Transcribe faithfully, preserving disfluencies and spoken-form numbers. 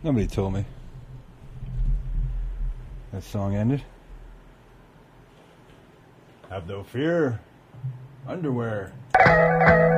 Nobody told me that song ended. Have no fear. Underwear.